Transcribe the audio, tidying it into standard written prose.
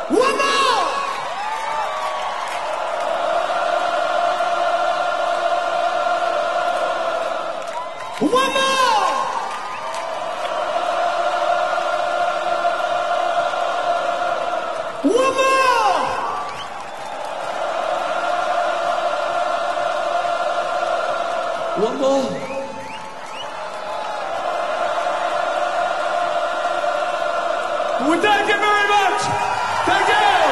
One more! One more! One more! One more. We thank you very much. Thank you.